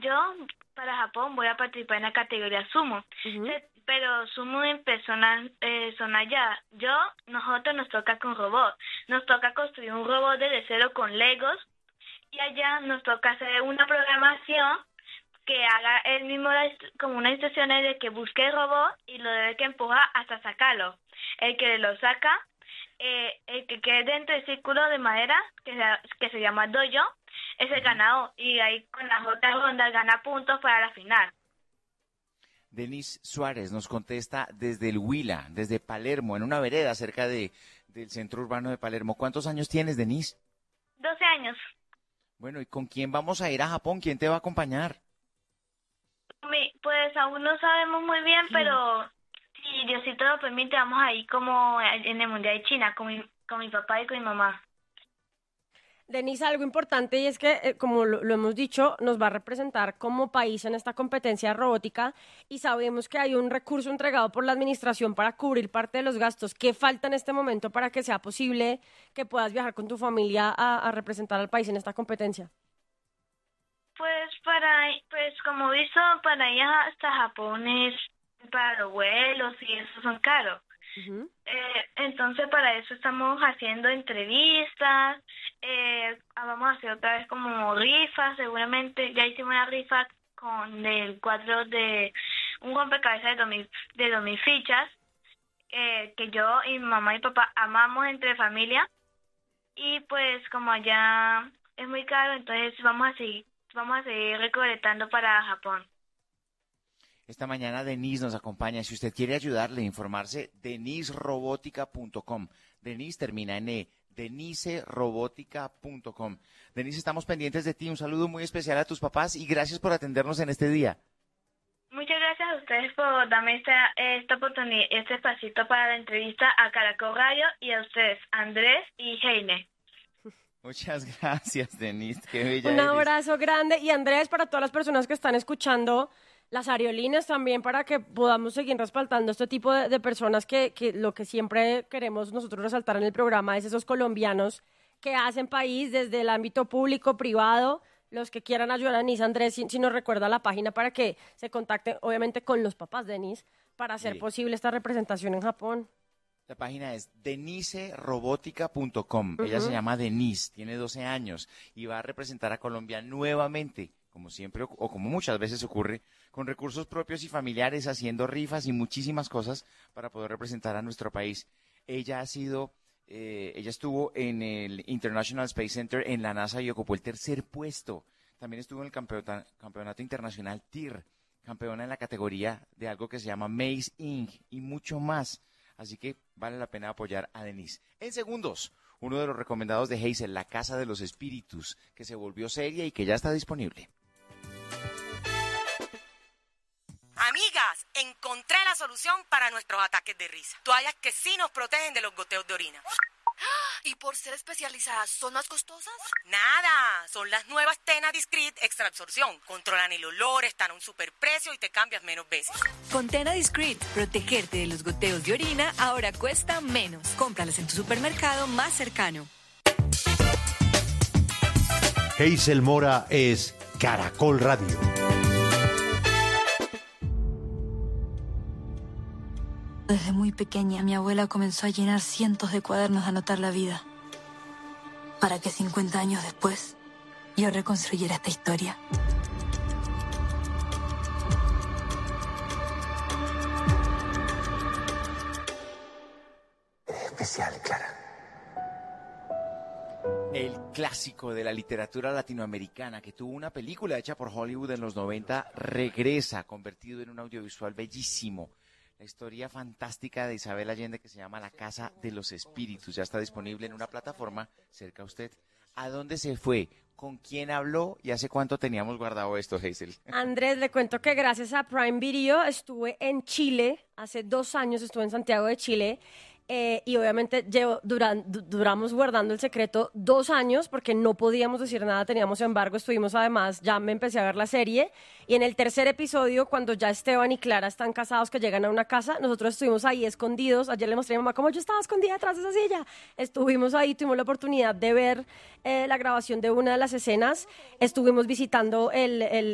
yo para Japón voy a participar en la categoría sumo. Ujú. Pero sumo en personas son allá. Nosotros nos toca con robots. Nos toca construir un robot desde cero con Legos. Y allá nos toca hacer una programación que haga él mismo como unas instrucciones de que busque el robot y lo debe que empujar hasta sacarlo. El que lo saca, el que quede dentro del círculo de madera, que se llama dojo, es el ganador. Y ahí con las otras rondas gana puntos para la final. Denise Suárez nos contesta desde el Huila, desde Palermo, en una vereda cerca del centro urbano de Palermo. ¿Cuántos años tienes, Denise? 12 años. Bueno, ¿y con quién vamos a ir a Japón? ¿Quién te va a acompañar? Pues aún no sabemos muy bien, pero si Diosito lo permite, vamos ahí como en el Mundial de China, con mi papá y con mi mamá. Denise, algo importante y es que, como lo hemos dicho, nos va a representar como país en esta competencia de robótica y sabemos que hay un recurso entregado por la administración para cubrir parte de los gastos. ¿Qué falta en este momento para que sea posible que puedas viajar con tu familia a representar al país en esta competencia? Pues como visto, para ir hasta Japón para los vuelos y eso son caros. Uh-huh. Entonces para eso estamos haciendo entrevistas, vamos a hacer otra vez como rifas, seguramente ya hicimos una rifa con el cuadro de un rompecabezas de 2000 fichas, que yo y mi mamá y papá amamos entre familia, y pues como allá es muy caro, entonces vamos a seguir recolectando para Japón. Esta mañana Denise nos acompaña. Si usted quiere ayudarle a informarse, deniserobotica.com. Denise termina en E, deniserobotica.com. Denise, estamos pendientes de ti. Un saludo muy especial a tus papás y gracias por atendernos en este día. Muchas gracias a ustedes por darme esta oportunidad, este espacito para la entrevista a Caracol Radio y a ustedes, Andrés y Heine. Muchas gracias, Denise. Qué bella Un eres. abrazo grande. Y Andrés, para todas las personas que están escuchando, las aerolíneas también, para que podamos seguir respaldando este tipo de personas que lo que siempre queremos nosotros resaltar en el programa es esos colombianos que hacen país desde el ámbito público, privado. Los que quieran ayudar a Denise, Andrés, si nos recuerda la página para que se contacten, obviamente, con los papás de Denise para hacer posible esta representación en Japón. La página es deniserobotica.com. Ella se llama Denise, tiene 12 años y va a representar a Colombia nuevamente, como siempre o como muchas veces ocurre, con recursos propios y familiares, haciendo rifas y muchísimas cosas para poder representar a nuestro país. Ella estuvo en el International Space Center en la NASA y ocupó el 3er puesto. También estuvo en el campeonato internacional TIR, campeona en la categoría de algo que se llama Maze Inc. y mucho más. Así que vale la pena apoyar a Denise. En segundos, uno de los recomendados de Hazel, La Casa de los Espíritus, que se volvió seria y que ya está disponible. Amigas, encontré la solución para nuestros ataques de risa. Toallas que sí nos protegen de los goteos de orina. ¿Y por ser especializadas, son más costosas? Nada, son las nuevas Tena Discreet Extra Absorción. Controlan el olor, están a un superprecio y te cambias menos veces. Con Tena Discreet, protegerte de los goteos de orina ahora cuesta menos. Cómpralas en tu supermercado más cercano. Hazel Mora es Caracol Radio. Desde muy pequeña, mi abuela comenzó a llenar cientos de cuadernos de anotar la vida, para que 50 años después yo reconstruyera esta historia. Es especial, Clara. El clásico de la literatura latinoamericana que tuvo una película hecha por Hollywood en los 90 regresa, convertido en un audiovisual bellísimo. La historia fantástica de Isabel Allende que se llama La Casa de los Espíritus. Ya está disponible en una plataforma cerca a usted. ¿A dónde se fue? ¿Con quién habló? ¿Y hace cuánto teníamos guardado esto, Hazel? Andrés, le cuento que gracias a Prime Video estuve en Chile. Hace 2 años estuve en Santiago de Chile. Y obviamente duramos guardando el secreto 2 años porque no podíamos decir nada, teníamos embargo, estuvimos además, ya me empecé a ver la serie y en el 3er episodio, cuando ya Esteban y Clara están casados, que llegan a una casa, nosotros estuvimos ahí escondidos. Ayer le mostré a mi mamá cómo yo estaba escondida detrás de esa silla, estuvimos ahí, tuvimos la oportunidad de ver la grabación de una de las escenas, estuvimos visitando el